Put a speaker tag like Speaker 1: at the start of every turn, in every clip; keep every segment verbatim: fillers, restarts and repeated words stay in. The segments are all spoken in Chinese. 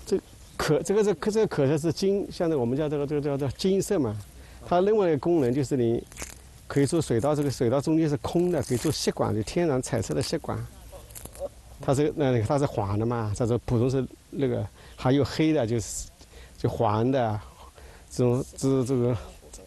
Speaker 1: 这可这个这可这个可色是金，像这我们叫这个这个叫叫金色嘛。它另外一个功能就是你可以做水稻，这个水稻中间是空的，可以做吸管，就天然彩色的吸管。它是那它是黄的嘛，它是普通是那个，还有黑的，就是就黄的，这种这这个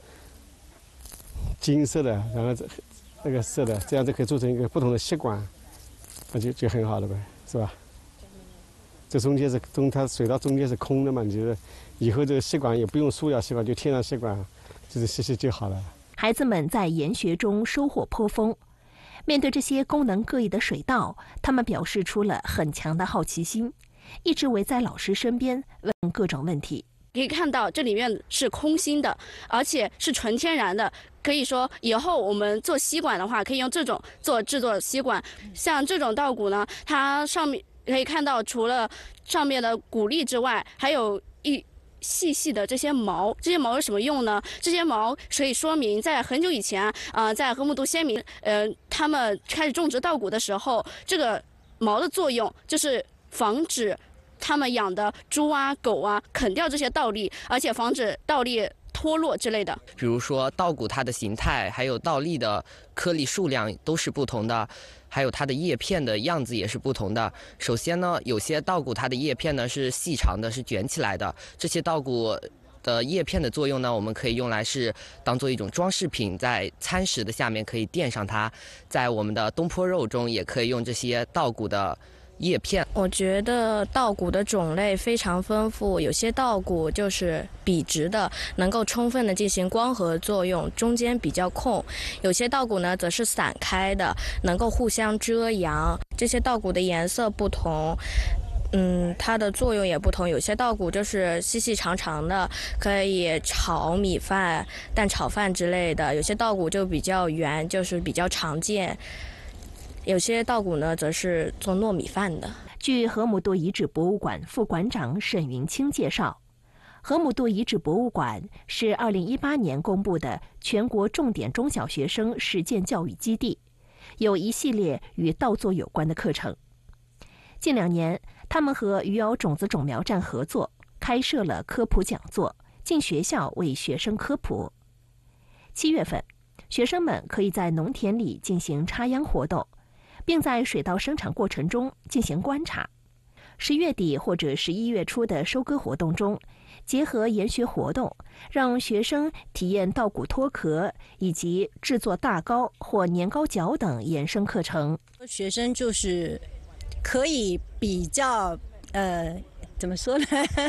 Speaker 1: 金色的，然后这那个色的，这样就可以做成一个不同的吸管，那就就很好了呗，是吧？这中间是中它水稻中间是空的嘛，你觉得以后这个吸管也不用塑料吸管，就天然吸管，就是吸吸就好了。
Speaker 2: 孩子们在研学中收获颇丰。面对这些功能各异的水稻，他们表示出了很强的好奇心，一直围在老师身边问各种问题。
Speaker 3: 可以看到这里面是空心的，而且是纯天然的。可以说以后我们做吸管的话，可以用这种做制作吸管。像这种稻谷呢，它上面可以看到，除了上面的谷粒之外，还有一细细的这些毛，这些毛有什么用呢？这些毛可以说明在很久以前啊、呃，在河姆渡先民呃他们开始种植稻谷的时候，这个毛的作用就是防止他们养的猪啊、狗啊啃掉这些稻粒，而且防止稻粒脱落之类的。
Speaker 4: 比如说稻谷它的形态，还有稻粒的颗粒数量都是不同的。还有它的叶片的样子也是不同的。首先呢，有些稻谷它的叶片呢是细长的，是卷起来的。这些稻谷的叶片的作用呢，我们可以用来是当做一种装饰品，在餐食的下面可以垫上它。在我们的东坡肉中也可以用这些稻谷的叶片。
Speaker 5: 我觉得稻谷的种类非常丰富，有些稻谷就是笔直的，能够充分的进行光合作用，中间比较空；有些稻谷呢则是散开的，能够互相遮阳。这些稻谷的颜色不同，嗯，它的作用也不同。有些稻谷就是细细长长的，可以炒米饭、蛋炒饭之类的；有些稻谷就比较圆，就是比较常见。有些稻谷呢，则是做糯米饭的。
Speaker 2: 据河姆渡遗址博物馆副馆长沈云清介绍，河姆渡遗址博物馆是二零一八年公布的全国重点中小学生实践教育基地，有一系列与稻作有关的课程。近两年，他们和余姚种子种苗站合作，开设了科普讲座，进学校为学生科普。七月份，学生们可以在农田里进行插秧活动，并在水稻生产过程中进行观察。十月底或者十一月初的收割活动中，结合研学活动，让学生体验稻谷脱壳以及制作大糕或年糕角等衍生课程。
Speaker 6: 学生就是可以比较呃怎么说呢？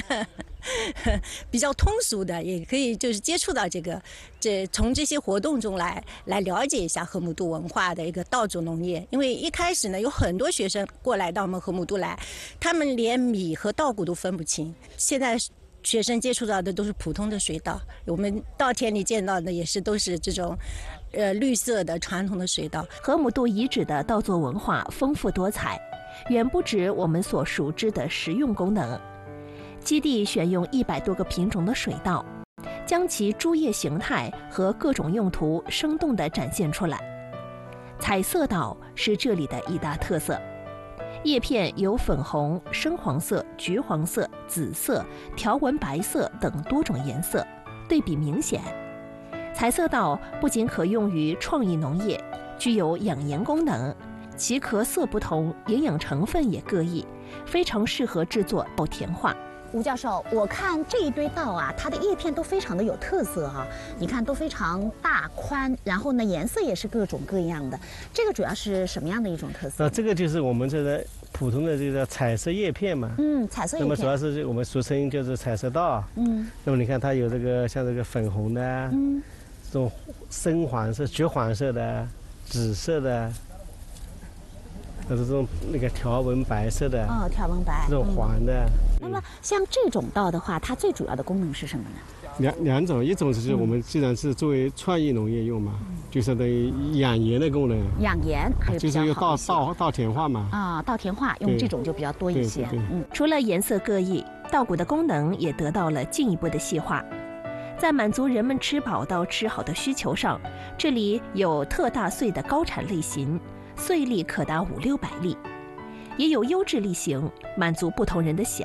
Speaker 6: 比较通俗的，也可以就是接触到这个，这从这些活动中来来了解一下河姆渡文化的一个稻作农业。因为一开始呢，有很多学生过来到我们河姆渡来，他们连米和稻谷都分不清。现在学生接触到的都是普通的水稻，我们稻田里见到的也是都是这种，呃绿色的传统的水稻。
Speaker 2: 河姆渡遗址的稻作文化丰富多彩，远不止我们所熟知的实用功能。基地选用一百多个品种的水稻，将其株叶形态和各种用途生动地展现出来。彩色稻是这里的一大特色，叶片有粉红、深黄色、橘黄色、紫色、条纹白色等多种颜色，对比明显。彩色稻不仅可用于创意农业，具有养颜功能，其壳色不同，营养成分也各异，非常适合制作稻田画。
Speaker 7: 吴教授，我看这一堆稻啊，它的叶片都非常的有特色哈、啊，你看都非常大宽，然后呢颜色也是各种各样的，这个主要是什么样的一种特色？
Speaker 1: 那这个就是我们这个普通的这个彩色叶片嘛。
Speaker 7: 嗯，彩色叶片。
Speaker 1: 那么主要是我们俗称就是彩色稻。嗯。那么你看它有这个像这个粉红的，嗯，这种深黄色、橘黄色的、紫色的。这种那个条纹白色的
Speaker 7: 哦，条纹白，
Speaker 1: 这种黄的。嗯、
Speaker 7: 那么像这种稻的话，它最主要的功能是什么呢？
Speaker 1: 两两种，一种就是我们既然是作为创意农业用嘛，嗯、就是等于养颜的功能。
Speaker 7: 养颜还有比较好一些。
Speaker 1: 就是用稻稻稻田画嘛。
Speaker 7: 啊，稻田画用这种就比较多一些。
Speaker 1: 对对对
Speaker 7: 嗯，
Speaker 2: 除了颜色各异，稻谷的功能也得到了进一步的细化。在满足人们吃饱到吃好的需求上，这里有特大穗的高产类型。穗粒可达五六百粒，也有优质粒型，满足不同人的喜